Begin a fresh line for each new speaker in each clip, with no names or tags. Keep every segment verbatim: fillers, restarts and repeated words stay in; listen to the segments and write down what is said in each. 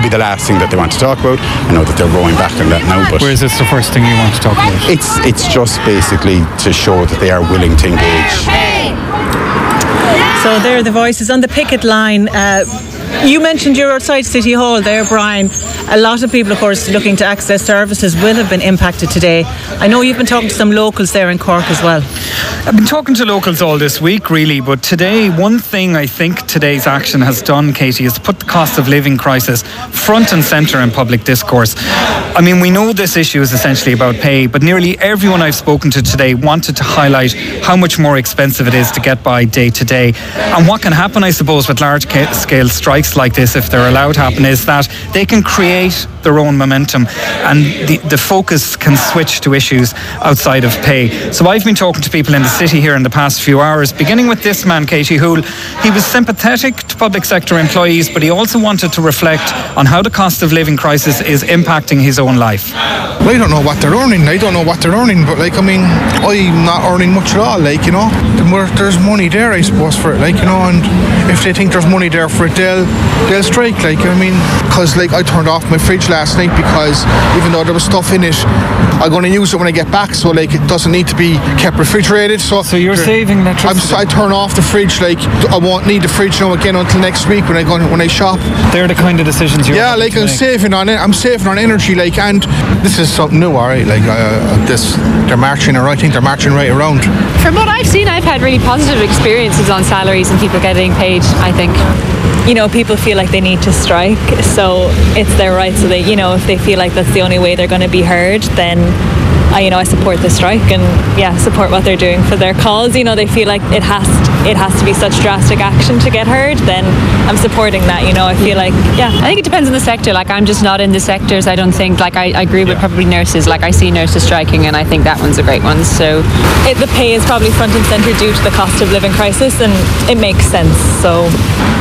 be the last thing that they want to talk about. I know that they're rolling back on that now, but
whereas it's the first thing you want to talk about.
It's it's just basically to show that they are willing to engage.
So there are the voices on the picket line. Uh, you mentioned you're outside City Hall there, Brian. A lot of people, of course, looking to access services will have been impacted today. I know you've been talking to some locals there in Cork as well.
I've been talking to locals all this week, really, but today, one thing I think today's action has done, Katie, is to put the cost of living crisis front and centre in public discourse. I mean, we know this issue is essentially about pay, but nearly everyone I've spoken to today wanted to highlight how much more expensive it is to get by day to day. And what can happen, I suppose, with large-scale strikes like this, if they're allowed to happen, is that they can create their own momentum and the, the focus can switch to issues outside of pay. So I've been talking to people in the city here in the past few hours, beginning with this man, Katie Hoole. He was sympathetic to public sector employees, but he also wanted to reflect on how the cost of living crisis is impacting his own life.
Well, I don't know what they're earning. I don't know what they're earning, but like, I mean, I'm not earning much at all, like, you know. There's money there, I suppose, for it, like, you know, and if they think there's money there for it, they'll, they'll strike, like, I mean, because, like, I turned off my fridge last night because even though there was stuff in it, I'm going to use it when I get back, so, like, it doesn't need to be kept refrigerated. So,
so you're saving electricity?
I'm, I turn off the fridge, like, I won't need the fridge now again until next week when I go when I shop.
They're the kind of decisions you're
yeah, like, I'm
make.
saving on it. I'm saving on energy, like, and this is something new, alright, like, uh, this, they're marching, or I think they're marching right around.
From what I've seen, I've had really positive experiences on salaries and people getting paid, I think.
You know, people feel like they need to strike, so it's their right. So they, you know, if they feel like that's the only way they're going to be heard, then I, you know, I support the strike and yeah, support what they're doing for their cause. You know, they feel like it has to, it has to be such drastic action to get heard, then I'm supporting that. You know, I feel like yeah.
I think it depends on the sector. Like, I'm just not in the sectors. I don't think like I, I agree with yeah. probably nurses. Like, I see nurses striking, and I think that one's a great one. So
it, the pay is probably front and centre due to the cost of living crisis, and it makes sense. So.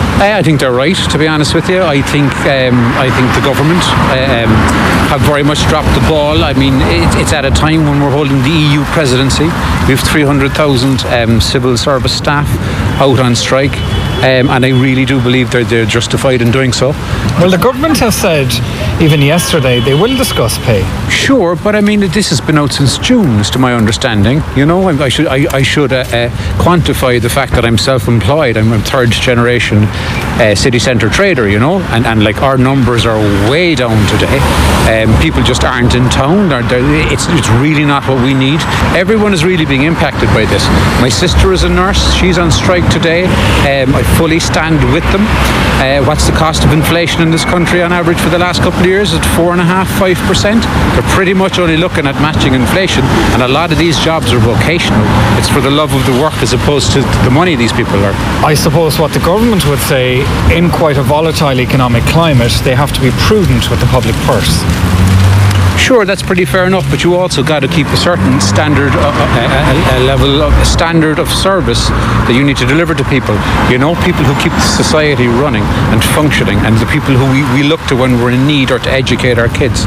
I think they're right, to be honest with you. I think um, I think the government um, have very much dropped the ball. I mean, it, it's at a time when we're holding the E U presidency. We have three hundred thousand um, civil service staff out on strike, um, and I really do believe they're, they're justified in doing so.
Well, the government has said, even yesterday, they will discuss pay.
Sure, but I mean, this has been out since June, to my understanding. You know, I should I, I should uh, uh, quantify the fact that I'm self-employed. I'm a third generation uh, city centre trader, you know, and, and like our numbers are way down today. Um, people just aren't in town. They're, they're, it's, it's really not what we need. Everyone is really being impacted by this. My sister is a nurse. She's on strike today. Um, I fully stand with them. Uh, what's the cost of inflation in this country on average for the last couple of years? At four and a half, five percent. They're pretty much only looking at matching inflation, and a lot of these jobs are vocational. It's for the love of the work as opposed to the money these people earn.
I suppose what the government would say, in quite a volatile economic climate, they have to be prudent with the public purse.
Sure, that's pretty fair enough, but you also got to keep a certain standard, uh, a, a level of a standard of service that you need to deliver to people. You know, people who keep society running and functioning, and the people who we, we look to when we're in need or to educate our kids.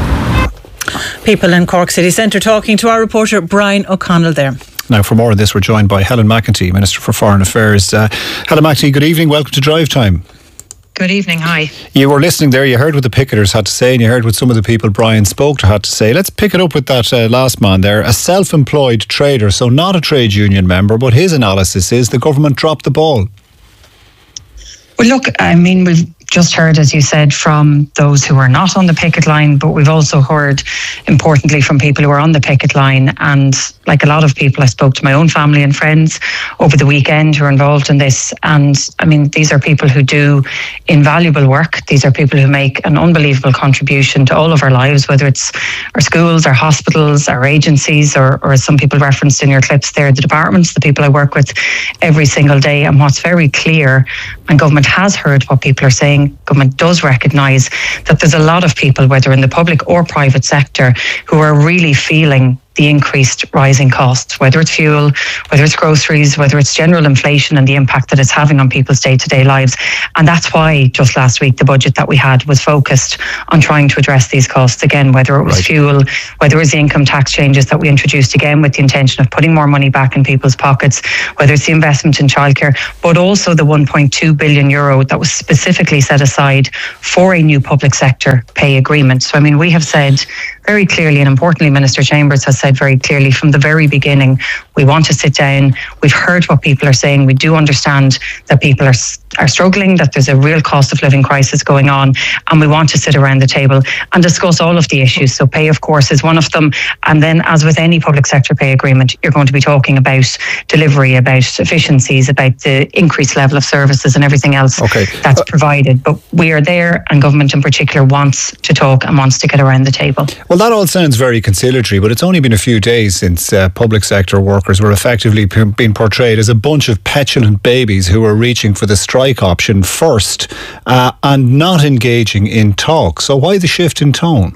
People in Cork City Centre talking to our reporter Brian O'Connell there.
Now, for more on this, we're joined by Helen McEntee, Minister for Foreign Affairs. Uh, Helen McEntee, good evening. Welcome to Drive Time.
Good evening, hi.
You were listening there, you heard what the picketers had to say, and you heard what some of the people Brian spoke to had to say. Let's pick it up with that uh, last man there, a self-employed trader, so not a trade union member, but his analysis is the government dropped the ball.
Well, look, I mean, we've just heard, as you said, from those who are not on the picket line, but we've also heard, importantly, from people who are on the picket line. And like a lot of people, I spoke to my own family and friends over the weekend who are involved in this. And I mean, these are people who do invaluable work. These are people who make an unbelievable contribution to all of our lives, whether it's our schools, our hospitals, our agencies, or, or as some people referenced in your clips there, the departments, the people I work with every single day. And what's very clear, and government has heard what people are saying, government does recognise that there's a lot of people, whether in the public or private sector, who are really feeling the increased rising costs, whether it's fuel, whether it's groceries, whether it's general inflation and the impact that it's having on people's day-to-day lives. And that's why just last week the budget that we had was focused on trying to address these costs again, whether it was right. fuel, whether it was the income tax changes that we introduced again with the intention of putting more money back in people's pockets, whether it's the investment in childcare, but also the one point two billion euro that was specifically set aside for a new public sector pay agreement. So I mean, we have said very clearly, and importantly, Minister Chambers has said very clearly from the very beginning, we want to sit down. We've heard what people are saying. We do understand that people are are struggling, that there's a real cost of living crisis going on, and we want to sit around the table and discuss all of the issues. So pay, of course, is one of them. And then, as with any public sector pay agreement, you're going to be talking about delivery, about efficiencies, about the increased level of services and everything else okay. that's uh, provided. But we are there, and government in particular wants to talk and wants to get around the table.
Well, that all sounds very conciliatory, but it's only been a few days since uh, public sector workers were effectively p- being portrayed as a bunch of petulant babies who were reaching for the strike option first uh, and not engaging in talks. So why the shift in tone?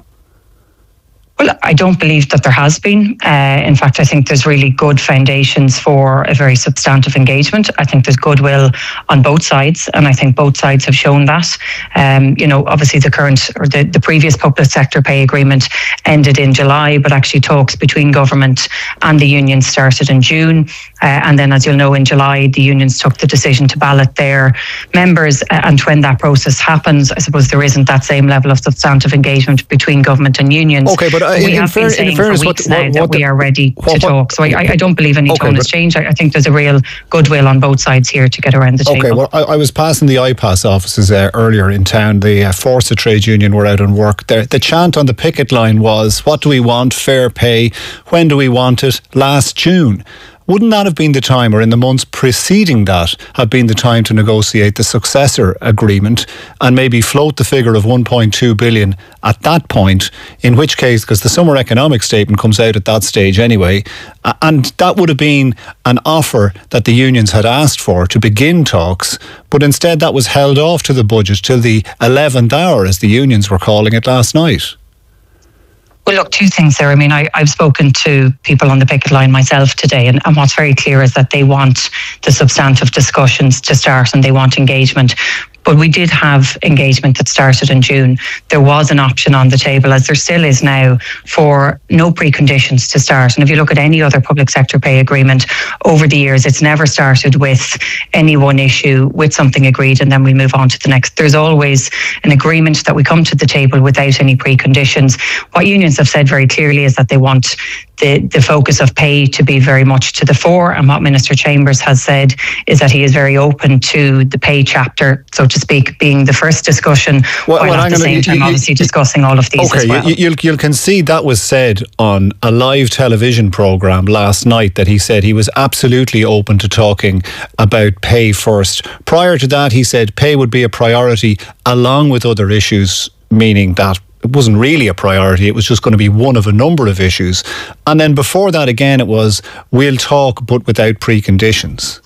Well, I don't believe that there has been. Uh, in fact, I think there's really good foundations for a very substantive engagement. I think there's goodwill on both sides, and I think both sides have shown that. Um, you know, obviously the current or the, the previous public sector pay agreement ended in July, but actually talks between government and the unions started in June. Uh, and then, as you'll know, in July, the unions took the decision to ballot their members. Uh, and when that process happens, I suppose there isn't that same level of substantive engagement between government and unions.
Okay, but
we
in
have
fair,
been saying
fairness,
for weeks
what, what,
now
what
that we are ready
what,
to talk. So I, I don't believe any okay, tone has changed. I, I think there's a real goodwill on both sides here to get around the table.
Okay, well, I, I was passing the I P A S offices uh, earlier in town. The uh, Forza trade union were out on work there. The chant on the picket line was, what do we want? Fair pay. When do we want it? Last June. Wouldn't that have been the time, or in the months preceding that, have been the time to negotiate the successor agreement and maybe float the figure of one point two billion at that point, in which case, because the summer economic statement comes out at that stage anyway, and that would have been an offer that the unions had asked for to begin talks, but instead that was held off to the budget till the eleventh hour, as the unions were calling it last night.
Well, look, two things there. I mean, I, I've spoken to people on the picket line myself today, and, and what's very clear is that they want the substantive discussions to start and they want engagement. But we did have engagement that started in June. There was an option on the table, as there still is now, for no preconditions to start. And if you look at any other public sector pay agreement over the years, it's never started with any one issue, with something agreed, and then we move on to the next. There's always an agreement that we come to the table without any preconditions. What unions have said very clearly is that they want the, the focus of pay to be very much to the fore. And what Minister Chambers has said is that he is very open to the pay chapter, so to speak, being the first discussion, well, while well, at the same time you, you, obviously you, discussing all of these
okay,
as well.
You, you'll, you'll concede that was said on a live television programme last night, that he said he was absolutely open to talking about pay first. Prior to that, he said pay would be a priority along with other issues, meaning that it wasn't really a priority, it was just going to be one of a number of issues. And then before that again it was, we'll talk but without preconditions.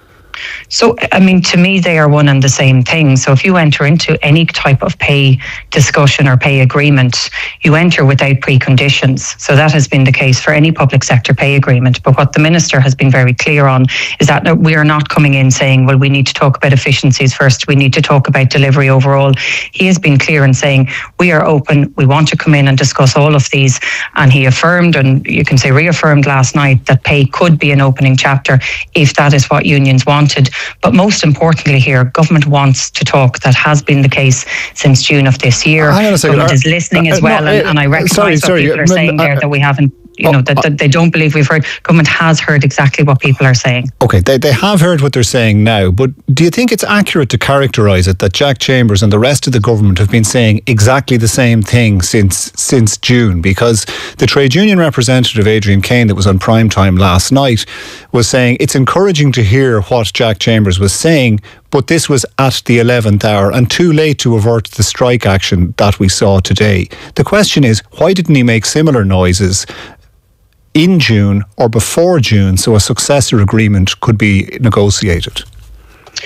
So, I mean, to me, they are one and the same thing. So if you enter into any type of pay discussion or pay agreement, you enter without preconditions. So that has been the case for any public sector pay agreement. But what the Minister has been very clear on is that we are not coming in saying, well, we need to talk about efficiencies first, we need to talk about delivery overall. He has been clear in saying, we are open, we want to come in and discuss all of these. And he affirmed, and you can say reaffirmed last night, that pay could be an opening chapter if that is what unions want. But most importantly here, government wants to talk. That has been the case since June of this year.
Hang on a second.
Government is listening uh, as well, no, uh, and, and I recognise
sorry,
what
sorry,
people are
uh,
saying
uh,
there, that we haven't, you know, that, that they don't believe we've heard. Government has heard exactly what people are saying.
Okay, they, they have heard what they're saying now, but do you think it's accurate to characterise it that Jack Chambers and the rest of the government have been saying exactly the same thing since since June? Because the trade union representative, Adrian Kane, that was on prime time last night, was saying it's encouraging to hear what Jack Chambers was saying, but this was at the eleventh hour and too late to avert the strike action that we saw today. The question is, why didn't he make similar noises in June or before June so a successor agreement could be negotiated?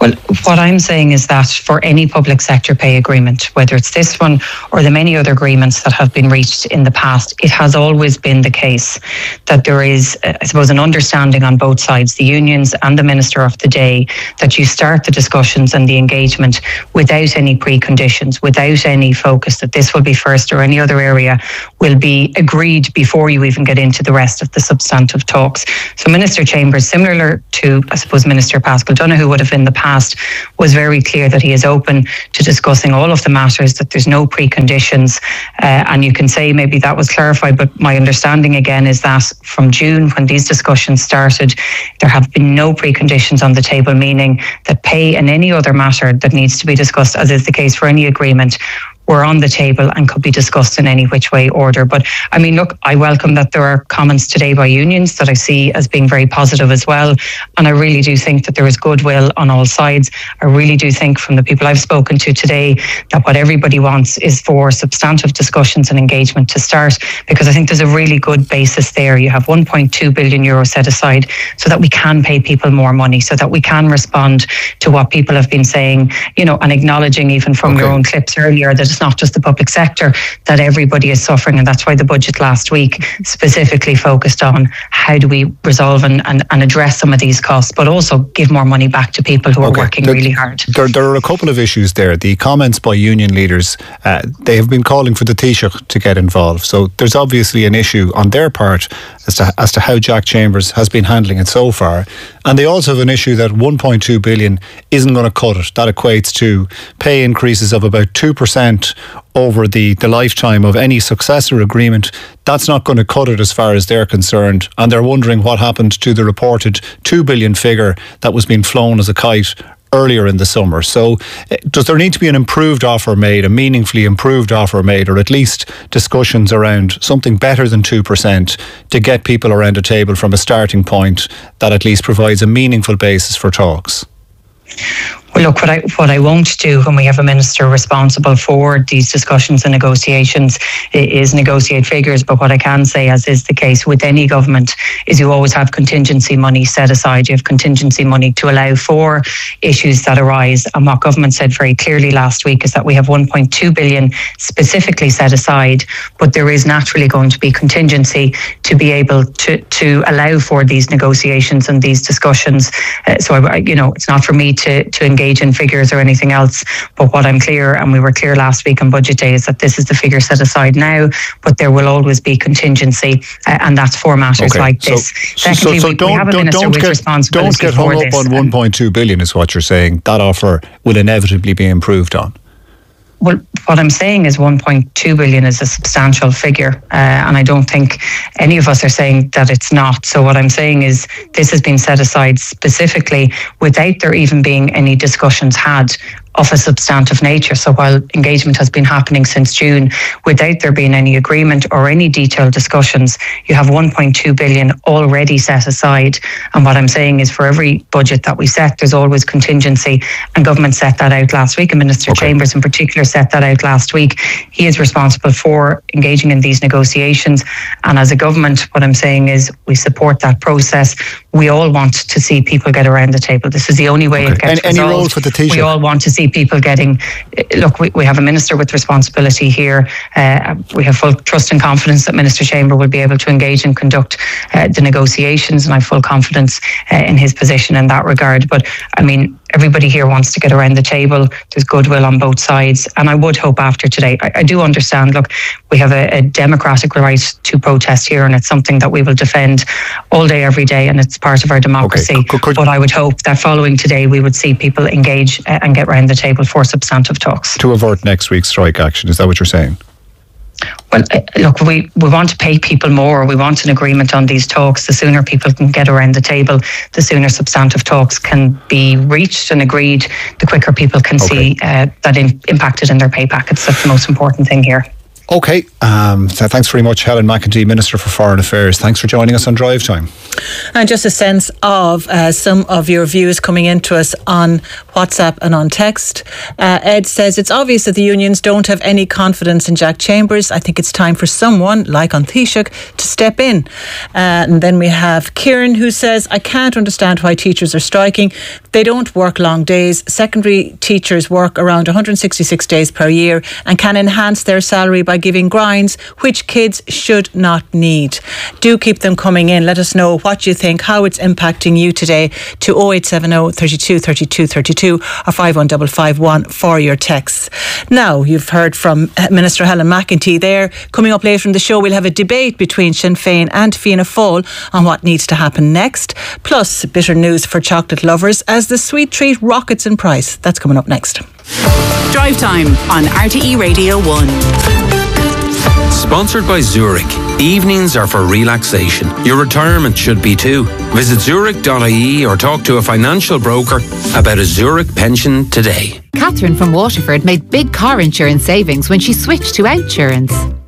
Well, what I'm saying is that for any public sector pay agreement, whether it's this one or the many other agreements that have been reached in the past, it has always been the case that there is, I suppose, an understanding on both sides, the unions and the Minister of the day, that you start the discussions and the engagement without any preconditions, without any focus that this will be first or any other area will be agreed before you even get into the rest of the substantive talks. So Minister Chambers, similar to, I suppose, Minister Paschal Donohoe would have in the past, was very clear that he is open to discussing all of the matters, that there's no preconditions. Uh, and you can say maybe that was clarified, but my understanding again is that from June, when these discussions started, there have been no preconditions on the table, meaning that pay and any other matter that needs to be discussed, as is the case for any agreement, were on the table and could be discussed in any which way order. But I mean, look, I welcome that there are comments today by unions that I see as being very positive as well. And I really do think that there is goodwill on all sides. I really do think from the people I've spoken to today that what everybody wants is for substantive discussions and engagement to start, because I think there's a really good basis there. You have one point two billion euro set aside so that we can pay people more money, so that we can respond to what people have been saying, you know, and acknowledging even from okay. your own clips earlier that it's not just the public sector, that everybody is suffering. And that's why the budget last week specifically focused on how do we resolve and, and, and address some of these costs, but also give more money back to people who okay. are working
there,
really hard.
There, there are a couple of issues there. The comments by union leaders, uh, they have been calling for the Taoiseach to get involved. So there's obviously an issue on their part as to, as to how Jack Chambers has been handling it so far. And they also have an issue that one point two billion isn't going to cut it. That equates to pay increases of about two percent over the, the lifetime of any successor agreement. That's not going to cut it as far as they're concerned. And they're wondering what happened to the reported two billion figure that was being flown as a kite earlier in the summer. So uh, does there need to be an improved offer made, a meaningfully improved offer made, or at least discussions around something better than two percent to get people around a table from a starting point that at least provides a meaningful basis for talks?
Well, look, what I what I won't do when we have a minister responsible for these discussions and negotiations is negotiate figures. But what I can say, as is the case with any government, is you always have contingency money set aside. You have contingency money to allow for issues that arise. And what government said very clearly last week is that we have one point two billion specifically set aside, but there is naturally going to be contingency to be able to to allow for these negotiations and these discussions. Uh, so, I, you know, it's not for me to to engage in figures or anything else, but what I'm clear, and we were clear last week on budget day, is that this is the figure set aside now, but there will always be contingency, uh, and that's for matters
okay.
like this.
So,
Secondly,
so, so
we,
don't,
we have a
don't,
minister
don't
with
get,
responsibility
don't get hung
for
up
this.
on one point two billion is what you're saying. That offer will inevitably be improved on.
Well, what I'm saying is one point two billion is a substantial figure, uh, and I don't think any of us are saying that it's not. So what I'm saying is this has been set aside specifically without there even being any discussions had of a substantive nature. So while engagement has been happening since June, without there being any agreement or any detailed discussions, you have one point two billion already set aside. And what I'm saying is for every budget that we set, there's always contingency, and government set that out last week, and Minister okay. Chambers in particular set that out last week. He is responsible for engaging in these negotiations, and as a government, what I'm saying is we support that process. We all want to see people get around the table. This is the only way
okay.
it gets
Any,
resolved.
any role for the Taoiseach?
We all want to see people getting, look, we, we have a minister with responsibility here. Uh, we have full trust and confidence that Minister Chamber will be able to engage and conduct uh, the negotiations, and I have full confidence uh, in his position in that regard. But I mean, everybody here wants to get around the table. There's goodwill on both sides, and I would hope after today, I, I do understand, look, we have a, a democratic right to protest here, and it's something that we will defend all day, every day, and it's part of our democracy. Okay. Could, could, but I would hope that following today, we would see people engage uh, and get around the table for substantive talks.
To avert next week's strike action, is that what you're saying?
Well, uh, look, we, we want to pay people more. We want an agreement on these talks. The sooner people can get around the table, the sooner substantive talks can be reached and agreed, the quicker people can okay. see uh, that in, impacted in their pay packets. That's the most important thing here.
Okay, um, so thanks very much, Helen McEntee, Minister for Foreign Affairs. Thanks for joining us on Drive Time.
And just a sense of uh, some of your views coming into us on WhatsApp and on text. Uh, Ed says, it's obvious that the unions don't have any confidence in Jack Chambers. I think it's time for someone, like on Taoiseach, to step in. Uh, and then we have Kieran, who says, I can't understand why teachers are striking. They don't work long days. Secondary teachers work around one hundred sixty-six days per year and can enhance their salary by giving grinds, which kids should not need. Do keep them coming in. Let us know what you think, how it's impacting you today, to oh eight seven oh, thirty-two, thirty-two, thirty-two or five one five five one for your texts. Now, you've heard from Minister Helen McEntee there. Coming up later in the show, we'll have a debate between Sinn Féin and Fianna Fáil on what needs to happen next. Plus, bitter news for chocolate lovers as the sweet treat rockets in price. That's coming up next.
Drive Time on R T E Radio one. Sponsored by Zurich. Evenings are for relaxation. Your retirement should be too. Visit zurich dot I E or talk to a financial broker about a Zurich pension today.
Catherine from Waterford made big car insurance savings when she switched to Outsurance.